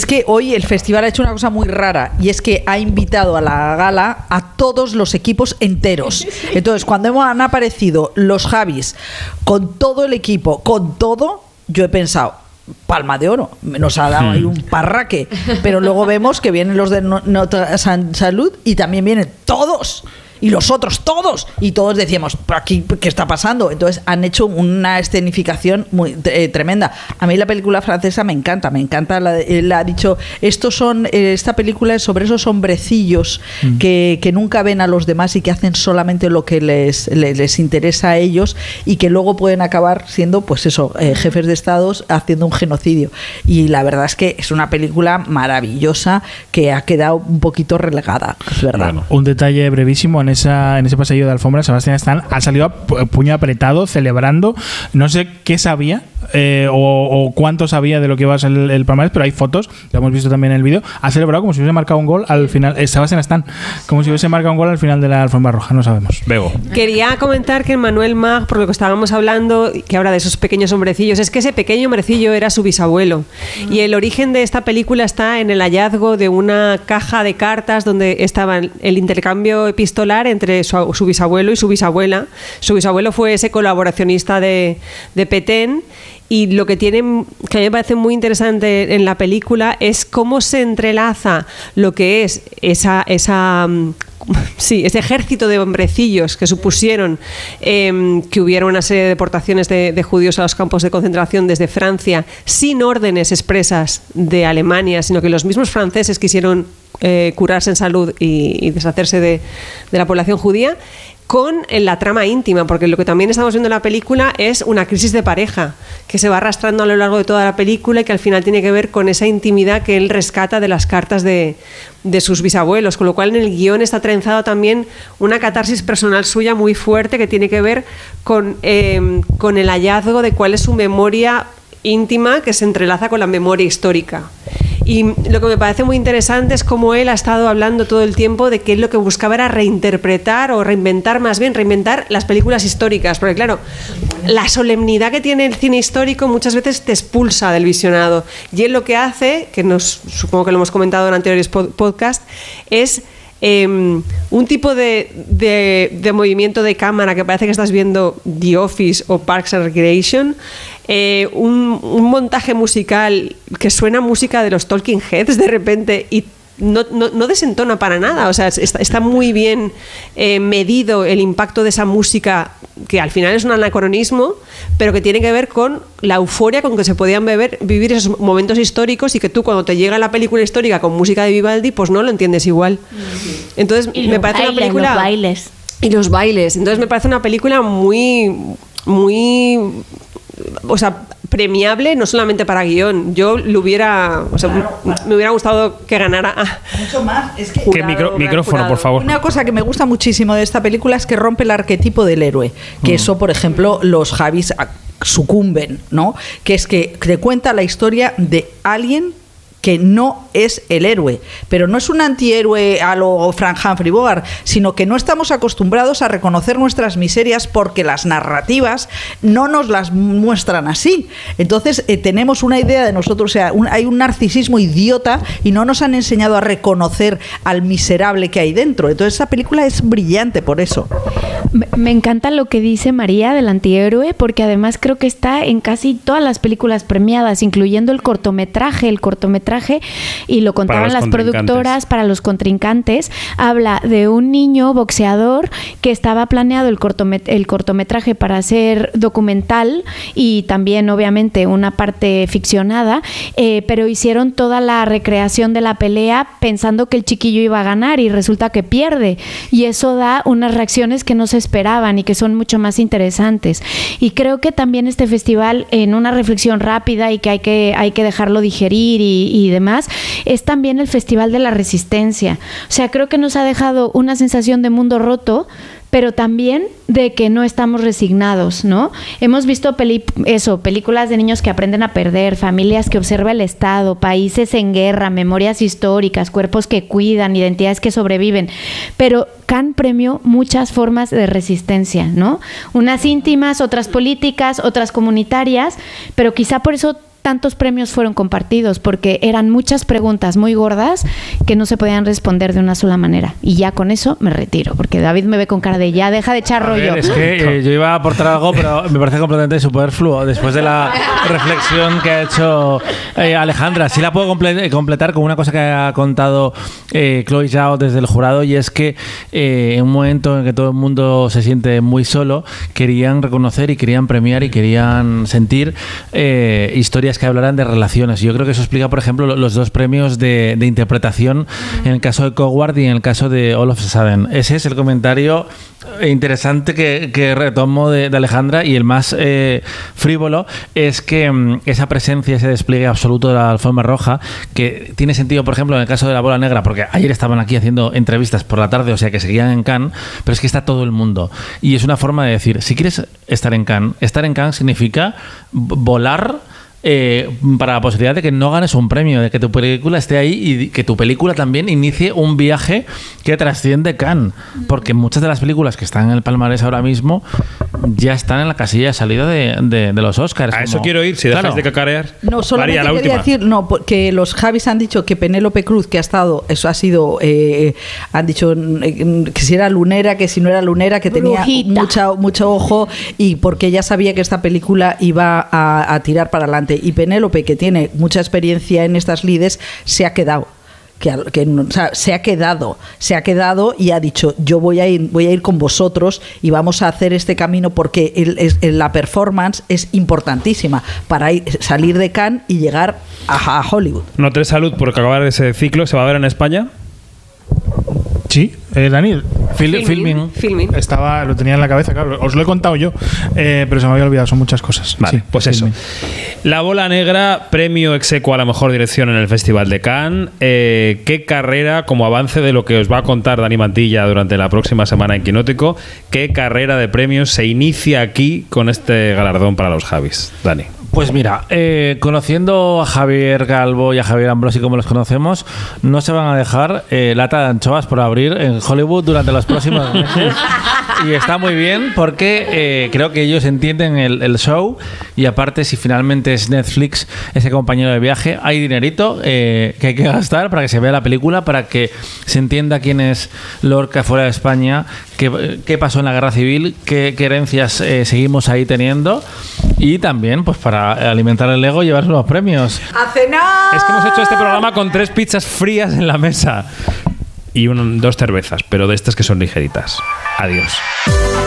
que hoy el festival ha hecho una cosa muy rara y es que ha invitado a la gala a todos los equipos enteros. Entonces, cuando han aparecido los Javis con todo el equipo, con todo, yo he pensado, palma de oro, nos ha dado ahí un parraque, pero luego vemos que vienen los de Salud y también vienen todos. Y los otros todos, y todos decíamos, ¿pero aquí qué está pasando? Entonces han hecho una escenificación muy tremenda. A mí la película francesa me encanta, él ha dicho, esta película es sobre esos hombrecillos que nunca ven a los demás y que hacen solamente lo que les interesa a ellos y que luego pueden acabar siendo, pues eso, jefes de estados haciendo un genocidio. Y la verdad es que es una película maravillosa que ha quedado un poquito relegada, es verdad. Bueno, un detalle brevísimo. En ese pasillo de alfombra, Sebastián Stan ha salido a puño apretado, celebrando. No sé qué sabía o cuánto sabía de lo que iba a ser el palmarés, pero hay fotos, lo hemos visto también en el vídeo. Ha celebrado como si hubiese marcado un gol al final. Sebastián Stan, como si hubiese marcado un gol al final de la alfombra roja, no sabemos. Bego. Quería comentar que Manuel Mag, por lo que estábamos hablando, que ahora de esos pequeños hombrecillos, es que ese pequeño hombrecillo era su bisabuelo. Y el origen de esta película está en el hallazgo de una caja de cartas donde estaba el intercambio epistolar entre su bisabuelo y su bisabuela. Su bisabuelo fue ese colaboracionista de Petén. Y lo que tiene, que a mí me parece muy interesante en la película, es cómo se entrelaza lo que es ese ejército de hombrecillos que supusieron que hubiera una serie de deportaciones de judíos a los campos de concentración desde Francia, sin órdenes expresas de Alemania, sino que los mismos franceses quisieron curarse en salud y deshacerse de la población judía, con la trama íntima, porque lo que también estamos viendo en la película es una crisis de pareja que se va arrastrando a lo largo de toda la película y que al final tiene que ver con esa intimidad que él rescata de las cartas de sus bisabuelos, con lo cual en el guión está trenzado también una catarsis personal suya muy fuerte que tiene que ver con el hallazgo de cuál es su memoria íntima que se entrelaza con la memoria histórica. Y lo que me parece muy interesante es cómo él ha estado hablando todo el tiempo de que él lo que buscaba era reinterpretar o reinventar las películas históricas, porque claro, la solemnidad que tiene el cine histórico muchas veces te expulsa del visionado, y él lo que hace, supongo que lo hemos comentado en anteriores podcasts, es un tipo de movimiento de cámara que parece que estás viendo The Office o Parks and Recreation, un montaje musical que suena música de los Talking Heads de repente y no desentona para nada, o sea, está muy bien medido el impacto de esa música, que al final es un anacronismo, pero que tiene que ver con la euforia con que se podían vivir esos momentos históricos, y que tú cuando te llega la película histórica con música de Vivaldi, pues no lo entiendes igual. Entonces me parece una película... Los bailes. Entonces me parece una película muy... O sea, premiable, no solamente para guión. Yo me hubiera gustado que ganara mucho más. Es que micrófono, por favor. Una cosa que me gusta muchísimo de esta película es que rompe el arquetipo del héroe, que eso, por ejemplo, los Javis sucumben, ¿no? Que es que te cuenta la historia de alguien que no es el héroe, pero no es un antihéroe a lo Frank Humphrey Bogart, sino que no estamos acostumbrados a reconocer nuestras miserias porque las narrativas no nos las muestran así. Entonces tenemos una idea de nosotros, o sea, hay un narcisismo idiota y no nos han enseñado a reconocer al miserable que hay dentro. Entonces esa película es brillante por eso. Me encanta lo que dice María del antihéroe, porque además creo que está en casi todas las películas premiadas, incluyendo el cortometraje, y lo contaban las productoras para los contrincantes. Habla de un niño boxeador que estaba planeado el cortometraje para ser documental y también obviamente una parte ficcionada, pero hicieron toda la recreación de la pelea pensando que el chiquillo iba a ganar y resulta que pierde, y eso da unas reacciones que no se esperaban y que son mucho más interesantes. Y creo que también este festival, en una reflexión rápida y que hay que dejarlo digerir y demás, es también el Festival de la Resistencia. O sea, creo que nos ha dejado una sensación de mundo roto, pero también de que no estamos resignados, ¿no? Hemos visto películas de niños que aprenden a perder, familias que observa el Estado, países en guerra, memorias históricas, cuerpos que cuidan, identidades que sobreviven, pero Cannes premió muchas formas de resistencia, ¿no? Unas íntimas, otras políticas, otras comunitarias, pero quizá por eso tantos premios fueron compartidos, porque eran muchas preguntas muy gordas que no se podían responder de una sola manera. Y ya con eso me retiro, porque David me ve con cara de ya, deja de echar rollo. Es que yo iba a aportar algo, pero me parece completamente superfluo después de la reflexión que ha hecho Alejandra. Sí la puedo completar con una cosa que ha contado Chloe Zhao desde el jurado, y es que en un momento en que todo el mundo se siente muy solo, querían reconocer y querían premiar y querían sentir historias que hablaran de relaciones. Yo creo que eso explica, por ejemplo, los dos premios de interpretación en el caso de Coward y en el caso de All of a Sudden. Ese es el comentario interesante que retomo de Alejandra, y el más frívolo es que esa presencia, ese despliegue absoluto de la alfombra roja, que tiene sentido, por ejemplo, en el caso de La Bola Negra, porque ayer estaban aquí haciendo entrevistas por la tarde, o sea que seguían en Cannes, pero es que está todo el mundo. Y es una forma de decir, si quieres estar en Cannes significa volar para la posibilidad de que no ganes un premio, de que tu película esté ahí y que tu película también inicie un viaje que trasciende Cannes, porque muchas de las películas que están en el palmarés ahora mismo ya están en la casilla de salida de los Oscars. A eso quiero ir, si dejáis de cacarear. No, solamente María, quería decir que los Javis han dicho que Penélope Cruz, que ha estado, eso ha sido, han dicho que si era lunera, que si no era lunera, que tenía mucho ojo, y porque ella sabía que esta película iba a tirar para adelante. Y Penélope, que tiene mucha experiencia en estas lides, se ha quedado. Se ha quedado y ha dicho, yo voy a ir con vosotros y vamos a hacer este camino, porque la performance es importantísima para salir de Cannes y llegar a Hollywood. Noté salud por acabar ese ciclo. ¿Se va a ver en España? Sí, Daniel. Filming. Lo tenía en la cabeza, claro. Os lo he contado yo, pero se me había olvidado, son muchas cosas. Vale, sí, pues Filming. eso. La Bola Negra, premio ex aequo a la mejor dirección en el Festival de Cannes. ¿Qué carrera, como avance de lo que os va a contar Dani Mantilla durante la próxima semana en Quinótico, qué carrera de premios se inicia aquí con este galardón para los Javis? Dani. Pues mira, conociendo a Javier Calvo y a Javier Ambrosi como los conocemos, no se van a dejar lata de anchoas por abrir en Hollywood durante los próximos meses. Y está muy bien, porque creo que ellos entienden el show, y aparte, si finalmente es Netflix ese compañero de viaje, hay dinerito que hay que gastar para que se vea la película, para que se entienda quién es Lorca fuera de España, qué pasó en la Guerra Civil, qué herencias seguimos ahí teniendo, y también pues para alimentar el ego y llevarse unos premios. ¡A cenar! Es que hemos hecho este programa con 3 pizzas frías en la mesa y 2 cervezas, pero de estas que son ligeritas. Adiós.